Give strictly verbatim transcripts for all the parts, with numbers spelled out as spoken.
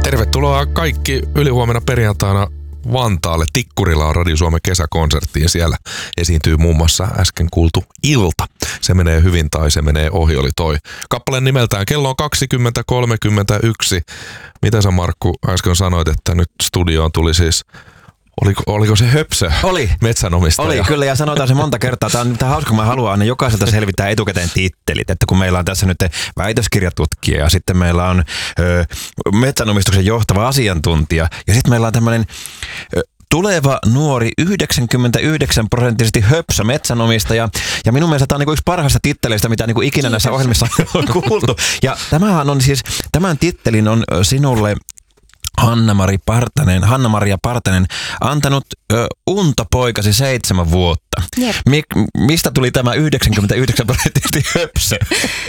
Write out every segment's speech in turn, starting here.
Tervetuloa kaikki ylihuomenna perjantaina Vantaalle. Tikkurilla on Radio Suomen kesäkonsertti ja siellä esiintyy muun muassa äsken kuultu Ilta. Se menee hyvin tai se menee ohi, oli toi kappale nimeltään. Kello on kaksikymmentä kolmekymmentäyksi. Mitä sä, Markku, äsken sanoit, että nyt studioon tuli siis... Oliko, oliko se höpsö? Oli. Metsänomistaja? Oli, kyllä, ja sanotaan se monta kertaa. Tämä on mitä hauska, kun mä haluan aina jokaiselta selvittää etukäteen tittelit. Että kun meillä on tässä nyt väitöskirjatutkija ja sitten meillä on ö, metsänomistuksen johtava asiantuntija ja sitten meillä on tämmöinen ö, tuleva nuori yhdeksänkymmentäyhdeksän prosenttisesti höpsö metsänomistaja. Ja minun mielestä tämä on niin yksi parhaista titteleistä, mitä niin ikinä näissä ohjelmissa on kuultu. Ja tämähän on siis, tämän tittelin on sinulle Hanna-Mari Partanen, Hanna-Maria Partanen antanut ö, untapoikasi seitsemän vuotta. Mi- mistä tuli tämä yhdeksänkymmentäyhdeksän prosenttisesti höpsö?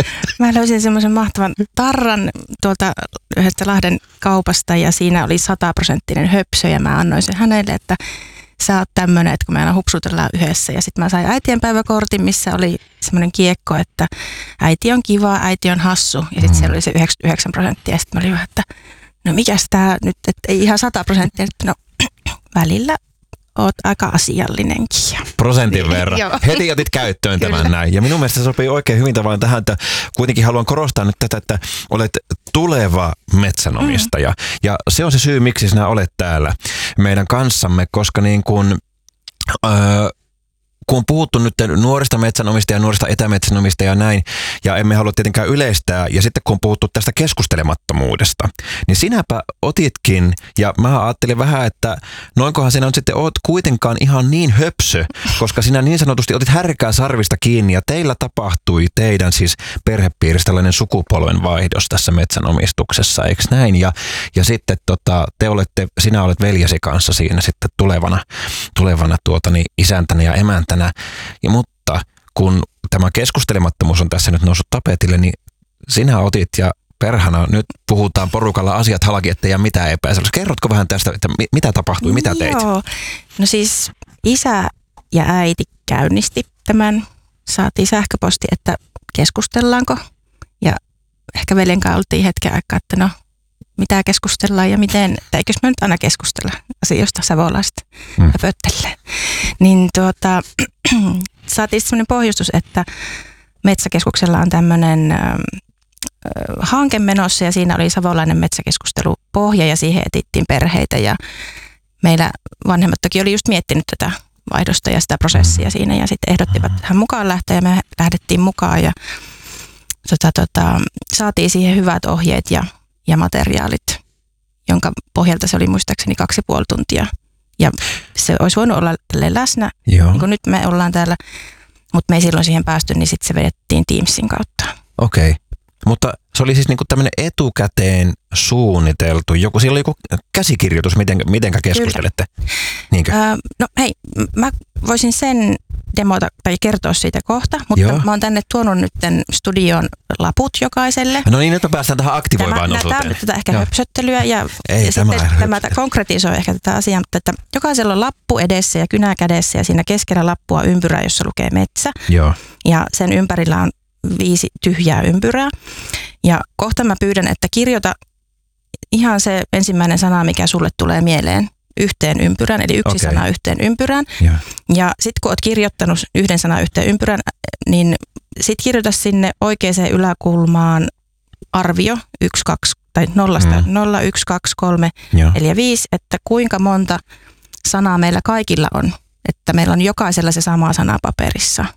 Mä löysin semmoisen mahtavan tarran tuolta yhdestä Lahden kaupasta ja siinä oli sataprosenttinen höpsö ja mä annoin sen hänelle, että sä oot tämmönen, että kun meillä hupsutellaan yhdessä. Ja sitten mä sain äitienpäiväkortin, missä oli semmoinen kiekko, että äiti on kiva, äiti on hassu. Ja sitten mm. siellä oli se yhdeksänkymmentäyhdeksän prosenttia ja sitten mä olin vähän, että no mikäs tää nyt, että ei ihan sata prosenttia, että no välillä oot aika asiallinenkin. Prosentin verran. Heti otit käyttöön tämän Kyllä. näin. Ja minun mielestä se sopii oikein hyvin tavallaan tähän, että kuitenkin haluan korostaa nyt tätä, että olet tuleva metsänomistaja. Mm. Ja se on se syy, miksi sinä olet täällä meidän kanssamme, koska niin kuin... Öö, kun on puhuttu nyt nuorista metsänomistajista ja nuorista etämetsänomistajista ja näin, ja emme halua tietenkään yleistää, ja sitten kun on puhuttu tästä keskustelemattomuudesta, niin sinäpä otitkin, ja mä ajattelin vähän, että noinkohan sinä nyt sitten oot kuitenkaan ihan niin höpsö, koska sinä niin sanotusti otit härkää sarvista kiinni, ja teillä tapahtui teidän siis perhepiirissä tällainen sukupolven vaihdos tässä metsänomistuksessa, eikö näin? Ja, ja sitten tota, te olette, sinä olet veljesi kanssa siinä sitten tulevana, tulevana tuotani isäntänä ja emäntänä. Ja, mutta kun tämä keskustelemattomuus on tässä nyt noussut tapetille, niin sinä otit ja perhana, nyt puhutaan porukalla asiat halki, ettei jää mitään epäselvästi. Kerrotko vähän tästä, että mitä tapahtui, mitä teit? Joo, no siis isä ja äiti käynnisti tämän, saatiin sähköposti, että keskustellaanko ja ehkä veljen kanssa oltiin hetken aikaa, että no mitä keskustellaan ja miten, että eikös me nyt aina keskustella asioista savolaiset mm. ja pöttelee. Niin tuota, saatiin sellainen pohjustus, että Metsäkeskuksella on tämmöinen äh, hanke menossa ja siinä oli savolainen metsäkeskustelupohja ja siihen etittiin perheitä ja meillä vanhemmat toki oli just miettinyt tätä vaihdosta ja sitä prosessia siinä ja sitten ehdottivat tähän mukaan lähteä ja me lähdettiin mukaan ja tota, tota, saatiin siihen hyvät ohjeet ja ja materiaalit, jonka pohjalta se oli muistaakseni kaksi ja puoli tuntia. Ja se olisi voinut olla tälleen läsnä, Joo. niin kuin nyt me ollaan täällä, mutta me ei silloin siihen päästy, niin sitten se vedettiin Teamsin kautta. Okei, okay. Mutta se oli siis niinku tämmöinen etukäteen suunniteltu, joku, siellä oli joku käsikirjoitus, miten, mitenkä keskustelette? Niinkö? Öö, no hei, mä voisin sen demota tai kertoa siitä kohta, mutta Joo. mä oon tänne tuonut nyt studion laput jokaiselle. No niin, nyt me päästään tähän aktivoivaan osuuteen. Tämä on nyt tätä ehkä Joo. höpsöttelyä ja, Ei, ja tämä sitten tämä konkretisoi ehkä tätä asiaa, mutta että jokaisella on lappu edessä ja kynä kädessä ja siinä keskellä lappua ympyrää, jossa lukee metsä. Joo. Ja sen ympärillä on viisi tyhjää ympyrää. Ja kohta mä pyydän, että kirjoita ihan se ensimmäinen sana, mikä sulle tulee mieleen yhteen ympyrään, eli yksi okay. sana yhteen ympyrään. Ja, ja sitten kun oot kirjoittanut yhden sanan yhteen ympyrään, niin sit kirjoita sinne oikeaan yläkulmaan arvio yksi, kaksi tai nollasta mm. nolla, yksi, kaksi, kolme, neljä, viisi, että kuinka monta sanaa meillä kaikilla on, että meillä on jokaisella se sama sana paperissa.